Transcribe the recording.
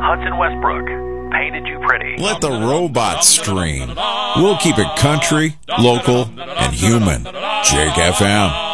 Hudson Westbrook, Painted You Pretty. Let the robots stream. We'll keep it country, local, and human. Jake FM.